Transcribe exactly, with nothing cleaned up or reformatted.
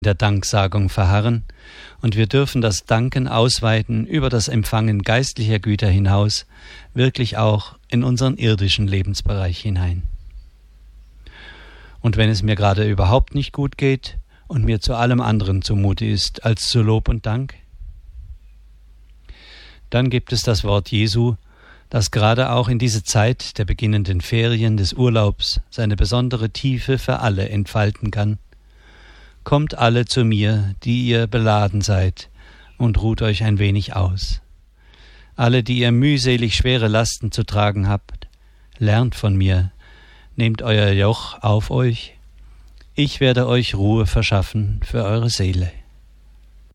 der Danksagung verharren und wir dürfen das Danken ausweiten über das Empfangen geistlicher Güter hinaus, wirklich auch in unseren irdischen Lebensbereich hinein. Und wenn es mir gerade überhaupt nicht gut geht und mir zu allem anderen zumute ist als zu Lob und Dank, dann gibt es das Wort Jesu, das gerade auch in diese Zeit der beginnenden Ferien des Urlaubs seine besondere Tiefe für alle entfalten kann. Kommt alle zu mir, die ihr beladen seid, und ruht euch ein wenig aus. Alle, die ihr mühselig schwere Lasten zu tragen habt, lernt von mir, nehmt euer Joch auf euch, ich werde euch Ruhe verschaffen für eure Seele.